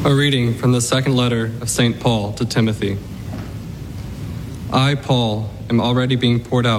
A reading from the second letter of St. Paul to Timothy. I, Paul, am already being poured out